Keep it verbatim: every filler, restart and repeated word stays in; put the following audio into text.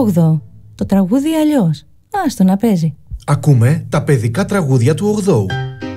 όγδοο. Το τραγούδι αλλιώς. Άστο να παίζει. Ακούμε τα παιδικά τραγούδια του ογδόου.